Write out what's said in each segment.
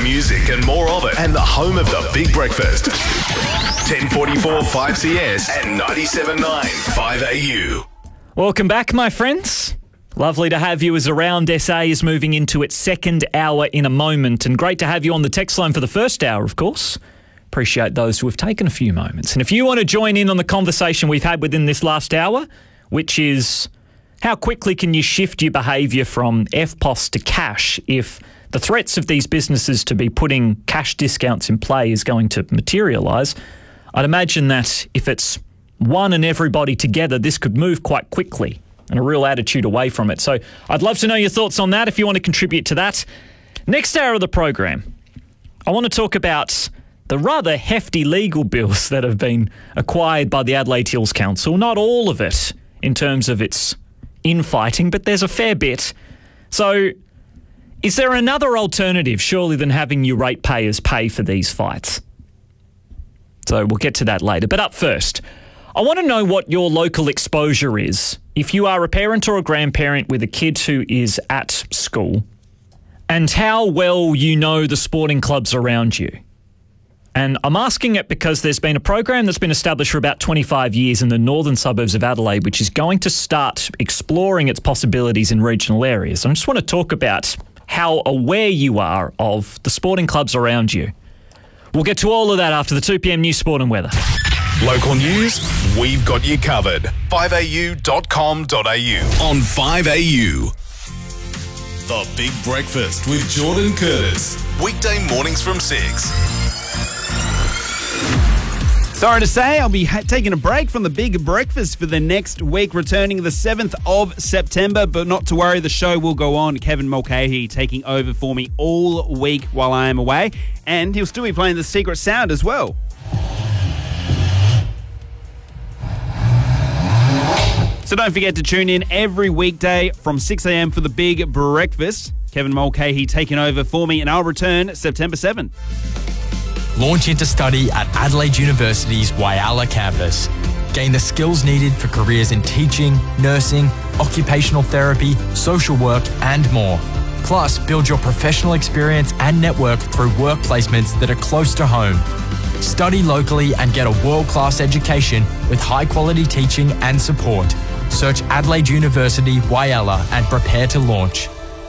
music and more of it. And the home of the Big Breakfast. 1044 5CS and 97.9 5AU. Welcome back, my friends. Lovely to have you as Around SA is moving into its second hour in a moment. And great to have you on the text line for the first hour, of course. Appreciate those who have taken a few moments. And if you want to join in on the conversation we've had within this last hour, which is how quickly can you shift your behaviour from FPOS to cash if the threats of these businesses to be putting cash discounts in play is going to materialise, I'd imagine that if it's one and everybody together, this could move quite quickly and a real attitude away from it. So I'd love to know your thoughts on that if you want to contribute to that. Next hour of the program, I want to talk about the rather hefty legal bills that have been acquired by the Adelaide Hills Council. Not all of it in terms of its infighting, but there's a fair bit. So is there another alternative, surely, than having your ratepayers pay for these fights? So we'll get to that later. But up first, I want to know what your local exposure is. If you are a parent or a grandparent with a kid who is at school, and how well you know the sporting clubs around you. And I'm asking it because there's been a program that's been established for about 25 years in the northern suburbs of Adelaide, which is going to start exploring its possibilities in regional areas. I just want to talk about how aware you are of the sporting clubs around you. We'll get to all of that after the 2 p.m. news, sport and weather. Local news, we've got you covered. 5au.com.au. On 5AU. The Big Breakfast with Jordan Curtis. Weekday mornings from 6. Sorry to say, I'll be taking a break from the Big Breakfast for the next week, returning the 7th of September. But not to worry, the show will go on. Kevin Mulcahy taking over for me all week while I am away. And he'll still be playing the Secret Sound as well. So don't forget to tune in every weekday from 6 a.m. for the Big Breakfast. Kevin Mulcahy taking over for me, and I'll return September 7th. Launch into study at Adelaide University's Whyalla campus. Gain the skills needed for careers in teaching, nursing, occupational therapy, social work and more. Plus, build your professional experience and network through work placements that are close to home. Study locally and get a world-class education with high-quality teaching and support. Search Adelaide University Whyalla and prepare to launch.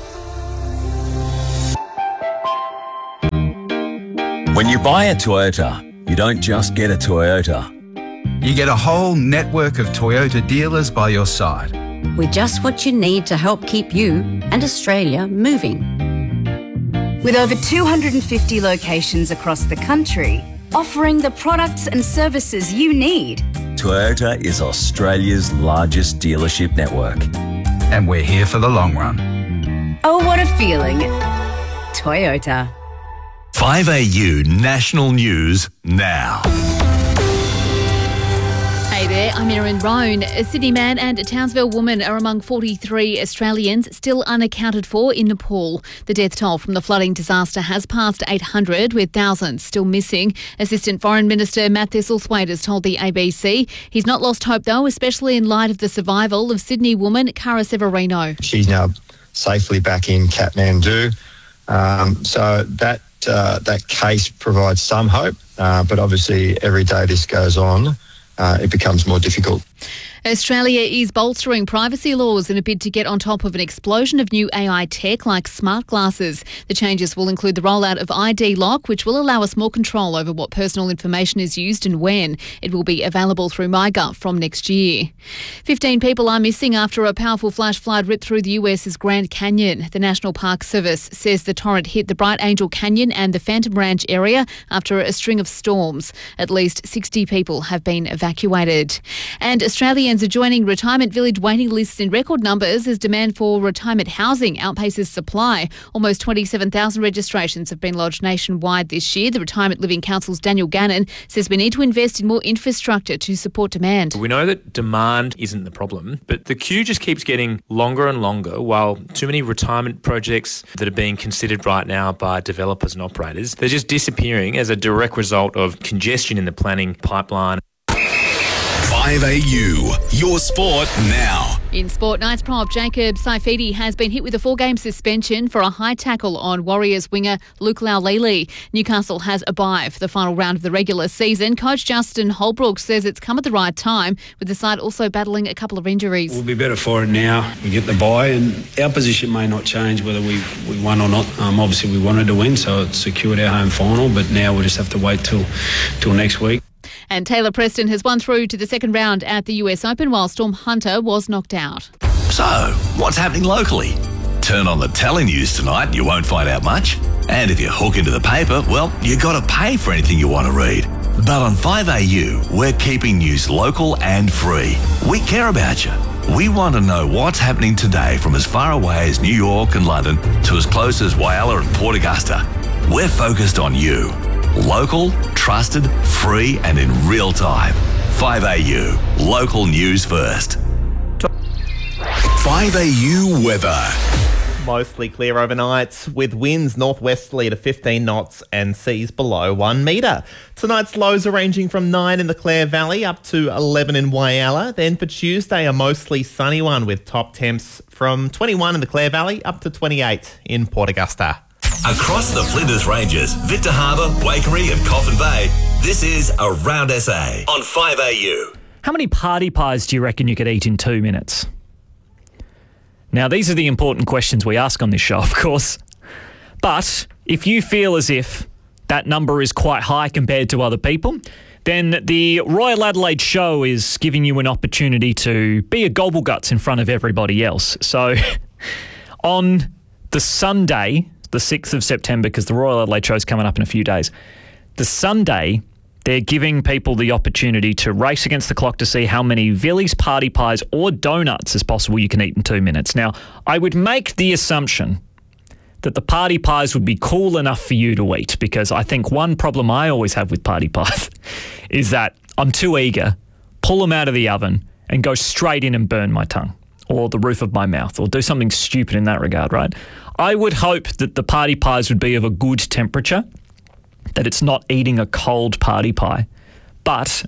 When you buy a Toyota, you don't just get a Toyota. You get a whole network of Toyota dealers by your side. With just what you need to help keep you and Australia moving. With over 250 locations across the country, offering the products and services you need. Toyota is Australia's largest dealership network. And we're here for the long run. Oh, what a feeling. Toyota. 5AU National News now. Hey there, I'm Erin Roan. A Sydney man and a Townsville woman are among 43 Australians still unaccounted for in Nepal. The death toll from the flooding disaster has passed 800, with thousands still missing. Assistant Foreign Minister Matt Thistlethwaite has told the ABC. He's not lost hope, though, especially in light of the survival of Sydney woman Cara Severino. She's now safely back in Kathmandu. So that case provides some hope, but obviously every day this goes on, it becomes more difficult. Australia is bolstering privacy laws in a bid to get on top of an explosion of new AI tech like smart glasses. The changes will include the rollout of ID Lock, which will allow us more control over what personal information is used and when. It will be available through MyGov from next year. 15 people are missing after a powerful flash flood ripped through the US's Grand Canyon. The National Park Service says the torrent hit the Bright Angel Canyon and the Phantom Ranch area after a string of storms. At least 60 people have been evacuated. And Australians are joining retirement village waiting lists in record numbers as demand for retirement housing outpaces supply. Almost 27,000 registrations have been lodged nationwide this year. The Retirement Living Council's Daniel Gannon says we need to invest in more infrastructure to support demand. We know that demand isn't the problem, but the queue just keeps getting longer and longer, while too many retirement projects that are being considered right now by developers and operators, they're just disappearing as a direct result of congestion in the planning pipeline. 5AU, your sport now. In sport, Knights prop Jacob Saifidi has been hit with a 4-game suspension for a high tackle on Warriors winger Luke Laulili. Newcastle has a bye for the final round of the regular season. Coach Justin Holbrook says it's come at the right time, with the side also battling a couple of injuries. We'll be better for it now. We get the bye, and our position may not change whether we won or not. Obviously, we wanted to win, so it secured our home final, but now we'll just have to wait till next week. And Taylor Preston has won through to the second round at the US Open, while Storm Hunter was knocked out. So, what's happening locally? Turn on the telly news tonight and you won't find out much. And if you hook into the paper, well, you got to pay for anything you want to read. But on 5AU, we're keeping news local and free. We care about you. We want to know what's happening today from as far away as New York and London to as close as Whyalla and Port Augusta. We're focused on you. Local, trusted, free and in real time. 5AU, local news first. 5AU weather. Mostly clear overnight with winds northwesterly to 15 knots and seas below 1 metre. Tonight's lows are ranging from 9 in the Clare Valley up to 11 in Whyalla. Then for Tuesday, a mostly sunny one with top temps from 21 in the Clare Valley up to 28 in Port Augusta. Across the Flinders Ranges, Victor Harbour, Waikerie and Coffin Bay, this is Around SA on 5AU. How many party pies do you reckon you could eat in 2 minutes? Now, these are the important questions we ask on this show, of course. But if you feel as if that number is quite high compared to other people, then the Royal Adelaide Show is giving you an opportunity to be a gobbleguts in front of everybody else. So on the Sunday, the 6th of September, because the Royal Adelaide Show is coming up in a few days, the Sunday, they're giving people the opportunity to race against the clock to see how many Villies, party pies or donuts as possible you can eat in 2 minutes. Now, I would make the assumption that the party pies would be cool enough for you to eat, because I think one problem I always have with party pies is that I'm too eager, pull them out of the oven and go straight in and burn my tongue or the roof of my mouth or do something stupid in that regard, right? I would hope that the party pies would be of a good temperature, that it's not eating a cold party pie, but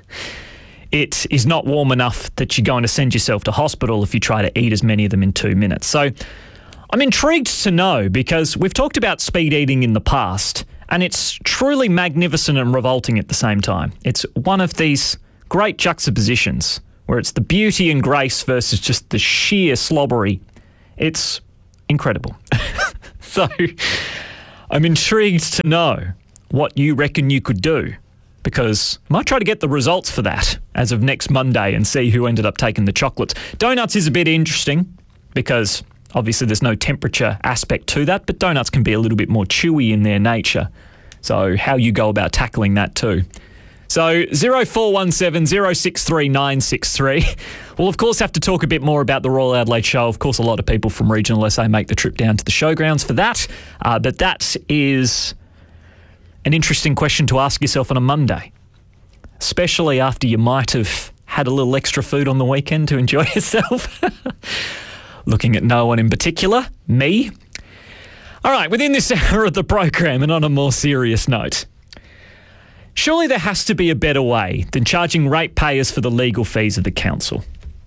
it is not warm enough that you're going to send yourself to hospital if you try to eat as many of them in 2 minutes. So I'm intrigued to know, because we've talked about speed eating in the past, and it's truly magnificent and revolting at the same time. It's one of these great juxtapositions where it's the beauty and grace versus just the sheer slobbery. It's incredible. So I'm intrigued to know what you reckon you could do, because I might try to get the results for that as of next Monday and see who ended up taking the chocolates. Donuts is a bit interesting because obviously there's no temperature aspect to that, but donuts can be a little bit more chewy in their nature. So how you go about tackling that too. So 0417 063 963. We'll of course have to talk a bit more about the Royal Adelaide Show. Of course, a lot of people from regional SA make the trip down to the showgrounds for that. But that is an interesting question to ask yourself on a Monday, especially after you might have had a little extra food on the weekend to enjoy yourself. Looking at no one in particular, me. All right, within this hour of the program, and on a more serious note, surely there has to be a better way than charging ratepayers for the legal fees of the council.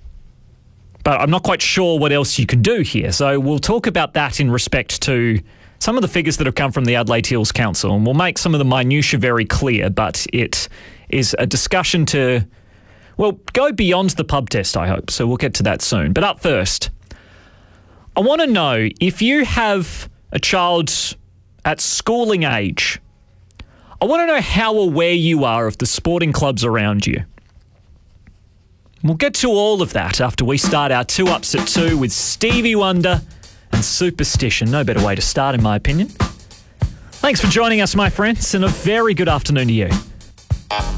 But I'm not quite sure what else you can do here, so we'll talk about that in respect to some of the figures that have come from the Adelaide Hills Council, and we'll make some of the minutiae very clear, but it is a discussion to, well, go beyond the pub test, I hope, so we'll get to that soon. But up first, I want to know, if you have a child at schooling age, I want to know how aware you are of the sporting clubs around you. We'll get to all of that after we start our 2 Ups at 2 with Stevie Wonder and Superstition. No better way to start, in my opinion. Thanks for joining us, my friends, and a very good afternoon to you.